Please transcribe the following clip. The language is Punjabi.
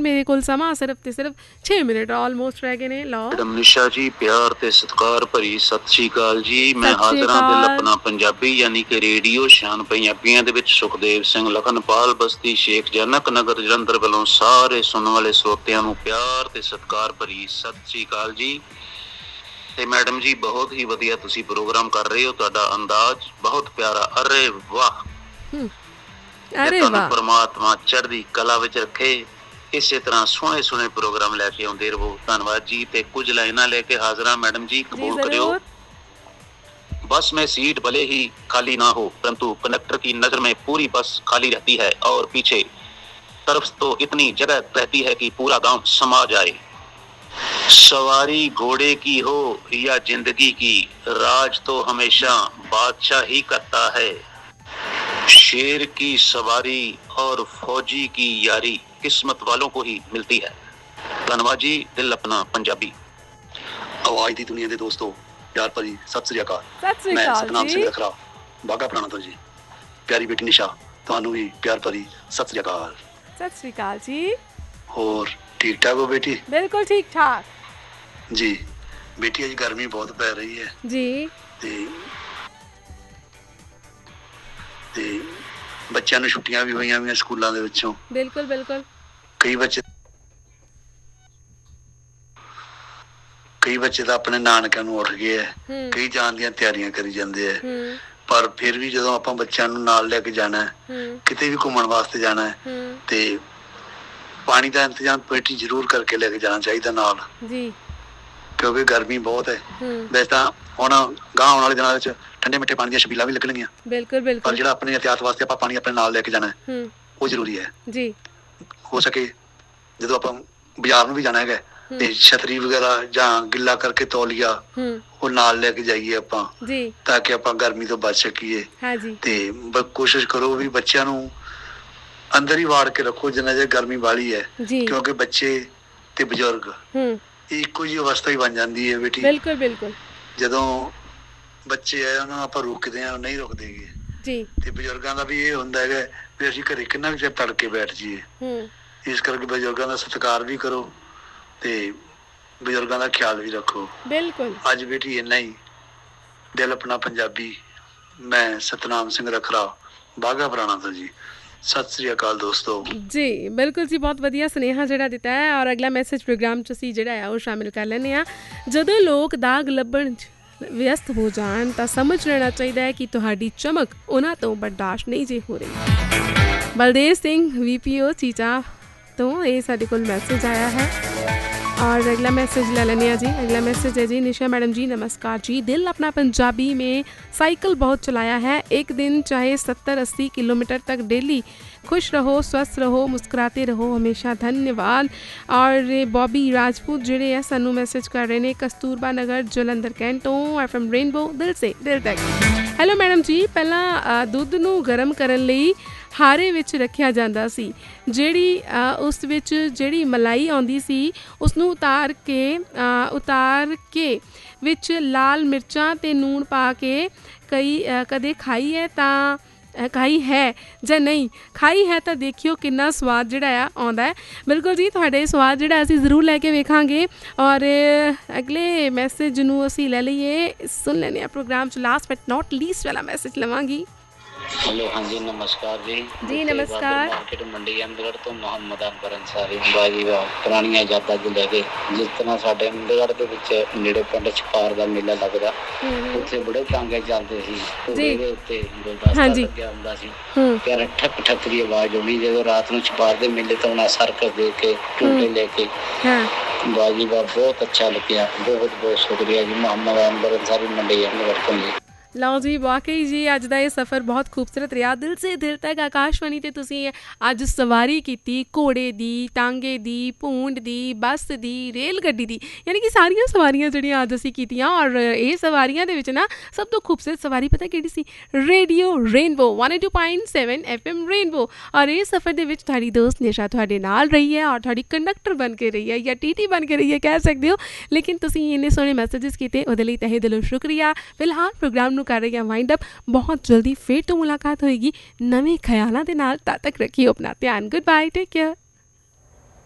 मेरे कोल समा सिर्फ ते सिर्फ 6 मिनट ऑलमोस्ट रह गए ने। लो मैडम निशा जी प्यार ते सत्कार भरी सत श्री अकाल जी। मैं हाजरा दिल अपना पंजाबी यानी कि रेडियो शान पंजाबियां दे विच सुखदेव सिंह लखनपाल बस्ती शेख जनक नगर जलंधर वालों सारे सुनने वाले श्रोतियां नूं प्यार ते सत्कार भरी सत श्री अकाल जी। ਤੇ ਮੈਡਮ ਜੀ ਬਹੁਤ ਹੀ ਵਧੀਆ ਤੁਸੀਂ ਪ੍ਰੋਗਰਾਮ ਕਰ ਰਹੇ ਹੋ, ਤੁਹਾਡਾ ਅੰਦਾਜ਼ ਬਹੁਤ ਪਿਆਰਾ। ਅਰੇ ਵਾਹ, ਅਰੇ ਵਾਹ, ਪਰਮਾਤਮਾ ਚੜ੍ਹਦੀ ਕਲਾ ਵਿੱਚ ਰੱਖੇ, ਇਸੇ ਤਰ੍ਹਾਂ ਸੋਹਣੇ ਸੋਹਣੇ ਪ੍ਰੋਗਰਾਮ ਲੈ ਕੇ ਆਉਂਦੇ ਰਹੋ। ਧੰਨਵਾਦ ਜੀ। ਤੇ ਕੁਝ ਲਾਈਨਾਂ ਲੈ ਕੇ ਹਾਜ਼ਰਾਂ ਮੈਡਮ ਜੀ, ਕਬੂਲ करियो। बस में सीट भले ही खाली ना हो परंतु कंडक्टर की नजर में पूरी बस खाली रहती है और पीछे तरफ तो इतनी जगह रहती है कि पूरा गांव समा जाए। सवारी घोड़े की हो या जिंदगी की, राज तो हमेशा बादशाह ही करता है। शेर की सवारी और फौजी की यारी किस्मत वालों को ही मिलती है। धन्यवाद जी। दिल अपना पंजाबी। आवाज दी दुनिया दे दोस्तों प्यार भरी सत श्री अकाल। मैं सतनाम सिंह रखरा बागा पुराना तो जी। प्यारी बेटी निशा ਤੁਹਾਨੂੰ भी प्यार भरी सत श्री अकाल। सत श्री अकाल जी। और ठीक ठाक हो बेटी? बिल्कुल ठीक ठाक जी। बेटी अज गर्मी बहुत पै रही है जी ते ਬੱਚਿਆਂ ਨੂੰ ਛੁੱਟੀਆਂ ਵੀ ਹੋਈਆਂ ਵੀ ਸਕੂਲਾਂ ਦੇ ਵਿੱਚੋਂ। ਬਿਲਕੁਲ ਬਿਲਕੁਲ। ਕਈ ਬੱਚੇ ਤਾਂ ਆਪਣੇ ਨਾਨਕਿਆਂ ਨੂੰ ਉੱਠ ਗਏ ਐ, ਕਈ ਜਾਣ ਦੀਆਂ ਤਿਆਰੀਆਂ ਕਰੀ ਜਾਂਦੇ ਐ, ਪਰ ਫਿਰ ਵੀ ਜਦੋਂ ਆਪਾਂ ਬੱਚਿਆਂ ਨੂੰ ਨਾਲ ਲੈ ਕੇ ਜਾਣਾ, ਕਿਤੇ ਵੀ ਘੁੰਮਣ ਵਾਸਤੇ ਜਾਣਾ ਤੇ ਪਾਣੀ ਦਾ ਇੰਤਜ਼ਾਮ ਬੇਟੀ ਜ਼ਰੂਰ ਕਰਕੇ ਲੈ ਕੇ ਜਾਣਾ ਚਾਹੀਦਾ ਨਾਲ ਜੀ, ਕਿਉਂਕਿ ਗਰਮੀ ਬਹੁਤ ਹੈ। ਵੈਸੇ ਤਾਂ ਹੁਣ ਗਾਂ ਆਉਣ ਵਾਲੇ ਦਿਨਾਂ ਵਿੱਚ ਠੰਡੇ ਮਿੱਠੇ ਪਾਣੀ ਦੀਆਂ ਛਬੀਲਾਂ ਵੀ ਲੱਗਣਗੀਆਂ। ਬਿਲਕੁਲ ਬਿਲਕੁਲ। ਪਰ ਜਿਹੜਾ ਆਪਣੇ ਇhtiyਾਤ ਵਾਸਤੇ ਆਪਾਂ ਪਾਣੀ ਆਪਣੇ ਨਾਲ ਲੈ ਕੇ ਜਾਣਾ ਉਹ ਜ਼ਰੂਰੀ ਹੈ ਜੀ। ਹੋ ਸਕੇ ਜਦੋਂ ਆਪਾਂ ਬਾਜ਼ਾਰ ਨੂੰ ਵੀ ਜਾਣਾ ਹੈਗਾ ਤੇ ਛਤਰੀ ਵਗੈਰਾ ਜਾਂ ਗਿੱਲਾ ਕਰਕੇ ਤੌਲੀਆ ਉਹ ਨਾਲ ਲੈ ਕੇ ਜਾਈਏ ਆਪਾਂ ਜੀ, ਤਾਂ ਕਿ ਆਪਾਂ ਗਰਮੀ ਤੋਂ ਬਚ ਸਕੀਏ। ਤੇ ਕੋਸ਼ਿਸ਼ ਕਰੋ ਵੀ ਬੱਚਿਆਂ ਨੂੰ ਅੰਦਰ ਹੀ ਵਾੜ ਕੇ ਰੱਖੋ ਜਿੰਨਾ ਚਿਰ ਗਰਮੀ ਵਾਲੀ ਹੈ, ਕਿਉਂਕਿ ਬੱਚੇ ਤੇ ਬਜ਼ੁਰਗ ਇੱਕੋ ਜਿਹੀ ਅਵਸਥਾ ਹੀ ਬਣ ਜਾਂਦੀ ਹੈ ਬੇਟੀ। ਬਿਲਕੁਲ ਬਿਲਕੁਲ। ਜਦੋਂ ਬੱਚੇ ਆਏ ਉਹਨਾਂ ਨੂੰ ਆਪਾਂ ਰੋਕਦੇ ਆ, ਨਹੀਂ ਰੁਕਦੇ ਜੀ। ਤੇ ਬਜ਼ੁਰਗਾਂ ਦਾ ਵੀ ਇਹ ਹੁੰਦਾ ਹੈਗਾ ਵੀ ਅਸੀਂ ਘਰੇ ਕਿੰਨਾ ਵੀ ਚਿਰ ਤੜਕੇ ਬੈਠ ਜਾਈਏ। ਇਸ ਕਰਕੇ ਬਜ਼ੁਰਗਾਂ ਦਾ ਸਤਿਕਾਰ ਵੀ ਕਰੋ ਤੇ ਬਜ਼ੁਰਗਾਂ ਦਾ ਖਿਆਲ ਵੀ ਰੱਖੋ। ਬਿਲਕੁਲ। ਅੱਜ ਬੇਟੀ ਇੰਨਾ ਹੀ। ਦਿਲ ਆਪਣਾ ਪੰਜਾਬੀ। ਮੈਂ ਸਤਨਾਮ ਸਿੰਘ ਰਖਰਾ ਬਾਗਾ ਪੁਰਾਣਾ ਤੋਂ ਜੀ। ਸਤਿ ਸ੍ਰੀ ਅਕਾਲ ਦੋਸਤੋ ਜੀ। ਬਿਲਕੁਲ ਜੀ, ਬਹੁਤ ਵਧੀਆ ਸੁਨੇਹਾ ਜਿਹੜਾ ਦਿੱਤਾ ਹੈ। ਔਰ ਅਗਲਾ ਮੈਸੇਜ ਪ੍ਰੋਗਰਾਮ 'ਚ ਅਸੀਂ ਜਿਹੜਾ ਆ ਉਹ ਸ਼ਾਮਿਲ ਕਰ ਲੈਂਦੇ ਹਾਂ। ਜਦੋਂ ਲੋਕ ਦਾਗ ਲੱਭਣ 'ਚ ਵਿਅਸਤ ਹੋ ਜਾਣ ਤਾਂ ਸਮਝ ਲੈਣਾ ਚਾਹੀਦਾ ਹੈ ਕਿ ਤੁਹਾਡੀ ਚਮਕ ਉਹਨਾਂ ਤੋਂ ਬਰਦਾਸ਼ਤ ਨਹੀਂ ਜੇ ਹੋ ਰਹੀ। ਬਲਦੇਵ ਸਿੰਘ VPO ਚੀਚਾ ਤੋਂ ਇਹ ਸਾਡੇ ਕੋਲ ਮੈਸੇਜ ਆਇਆ ਹੈ। और अगला मैसेज ले लेने जी। अगला मैसेज है जी, निशा मैडम जी नमस्कार जी। दिल अपना पंजाबी में साइकिल बहुत चलाया है, एक दिन चाहे 70-80 किलोमीटर तक डेली। खुश रहो, स्वस्थ रहो, मुस्कुराते रहो हमेशा, धन्यवाद। और बॉबी राजपूत ਜਿਹੜੇ ਆ ਸਾਨੂੰ ਮੈਸੇਜ ਕਰ ਰਹੇ ਨੇ ਕਸਤੂਰਬਾ ਨਗਰ ਜਲੰਧਰ ਕੈਂਟ ਤੋਂ। FM ਰੇਨਬੋ ਦਿਲ ਸੇ ਦਿਲ ਤੱਕ। ਹੈਲੋ ਮੈਡਮ ਜੀ, ਪਹਿਲਾਂ ਦੁੱਧ ਨੂੰ ਗਰਮ ਕਰਨ ਲਈ ਹਾਰੇ ਵਿੱਚ ਰੱਖਿਆ ਜਾਂਦਾ ਸੀ, ਜਿਹੜੀ ਉਸ ਵਿੱਚ ਜਿਹੜੀ ਮਲਾਈ ਆਉਂਦੀ ਸੀ ਉਸਨੂੰ ਉਤਾਰ ਕੇ ਵਿੱਚ ਲਾਲ ਮਿਰਚਾਂ ਅਤੇ ਲੂਣ ਪਾ ਕੇ ਕਦੇ ਖਾਈ ਹੈ ਤਾਂ ਖਾਈ ਹੈ ਜਾਂ ਨਹੀਂ ਖਾਈ ਹੈ ਤਾਂ ਦੇਖਿਓ ਕਿੰਨਾ ਸਵਾਦ ਜਿਹੜਾ ਆ ਆਉਂਦਾ ਹੈ। ਬਿਲਕੁਲ ਜੀ, ਤੁਹਾਡੇ ਸਵਾਦ ਜਿਹੜਾ ਅਸੀਂ ਜ਼ਰੂਰ ਲੈ ਕੇ ਵੇਖਾਂਗੇ। ਔਰ ਅਗਲੇ ਮੈਸੇਜ ਨੂੰ ਅਸੀਂ ਲੈ ਲਈਏ, ਸੁਣ ਲੈਂਦੇ ਹਾਂ ਪ੍ਰੋਗਰਾਮ 'ਚ। ਲਾਸਟ ਬਟ ਨੋਟ ਲੀਸਟ ਵਾਲਾ ਮੈਸੇਜ ਲਵਾਂਗੀ। हेलो हाँ जी नमस्कार जी। जी नमस्कार। मार्केट मंडी अंदर तो मोहम्मद अनवर अंसारी बाजी पुरानियां यादां जो लेके जिस तरह साडे अंदर ਦੇ ਵਿੱਚ ਨੇੜੇ ਪਿੰਡ ਛਪਾਰ ਦਾ ਮੇਲਾ ਲੱਗਦਾ, ਉੱਥੇ ਬੜੇ ਟਾਂਗੇ ਚੱਲਦੇ ਸੀ, ਉਹਦੇ ਦੇ ਉੱਤੇ ਗੁਲਦਸਤਾ ਲੱਗਿਆ ਹੁੰਦਾ ਸੀ। ਫਿਰ ਠੱਕ ਠੱਕ ਦੀ ਆਵਾਜ਼ ਆਉਣੀ ਜਦੋਂ ਰਾਤ ਨੂੰ ਛਪਾਰ ਦੇ ਮੇਲੇ ਤੋਂ ਆਉਣਾ ਸਰਕਸ ਦੇ ਕੇ ਝੂਟੇ ਲੈ ਕੇ। ਬਾਜੀ ਬਹੁਤ ਅੱਛਾ ਲੱਗਿਆ। ਬਹੁਤ ਬਹੁਤ ਸ਼ੁਕਰੀਆ ਜੀ। मोहम्मद अनवर अंसारी मंडी अंदर ਤੋਂ ਜੀ। ਲਓ ਜੀ, ਵਾਕਈ ਜੀ ਅੱਜ ਦਾ ਇਹ ਸਫ਼ਰ ਬਹੁਤ ਖੂਬਸੂਰਤ ਰਿਹਾ। ਦਿਲ ਸੇ ਦਿਲ ਤੱਕ ਆਕਾਸ਼ਵਾਣੀ 'ਤੇ ਤੁਸੀਂ ਅੱਜ ਸਵਾਰੀ ਕੀਤੀ ਘੋੜੇ ਦੀ, ਟਾਂਗੇ ਦੀ, ਭੂੰਡ ਦੀ, ਬੱਸ ਦੀ, ਰੇਲ ਗੱਡੀ ਦੀ, ਯਾਨੀ ਕਿ ਸਾਰੀਆਂ ਸਵਾਰੀਆਂ ਜਿਹੜੀਆਂ ਅੱਜ ਅਸੀਂ ਕੀਤੀਆਂ। ਔਰ ਇਹ ਸਵਾਰੀਆਂ ਦੇ ਵਿੱਚ ਨਾ ਸਭ ਤੋਂ ਖੂਬਸੂਰਤ ਸਵਾਰੀ ਪਤਾ ਕਿਹੜੀ ਸੀ? Radio rainbow 102.7 FM rainbow. ਔਰ ਇਹ ਸਫ਼ਰ ਦੇ ਵਿੱਚ ਤੁਹਾਡੀ ਦੋਸਤ ਨਿਸ਼ਾ ਤੁਹਾਡੇ ਨਾਲ ਰਹੀ ਹੈ ਔਰ ਤੁਹਾਡੀ ਕੰਡਕਟਰ ਬਣ ਕੇ ਰਹੀ ਹੈ ਜਾਂ TT ਬਣ ਕੇ ਰਹੀ ਹੈ ਕਹਿ ਸਕਦੇ ਹੋ। ਲੇਕਿਨ ਤੁਸੀਂ ਇੰਨੇ ਸੋਹਣੇ ਮੈਸੇਜਿਸ ਕੀਤੇ, ਉਹਦੇ ਲਈ ਤਹਿ ਦਿਲੋਂ ਸ਼ੁਕਰੀਆ। ਫਿਲਹਾਲ ਪ੍ਰੋਗਰਾਮ ਨੂੰ ਕਰ ਰਹੀ ਹਾਂ ਵਾਈਂਡ ਅਪ। ਬਹੁਤ ਜਲਦੀ ਫਿਰ ਤੋਂ ਮੁਲਾਕਾਤ ਹੋਏਗੀ ਨਵੇਂ ਖਿਆਲਾਂ ਦੇ ਨਾਲ। ਤਦ ਤੱਕ ਰੱਖਿਓ ਆਪਣਾ ਧਿਆਨ। Good bye, take care.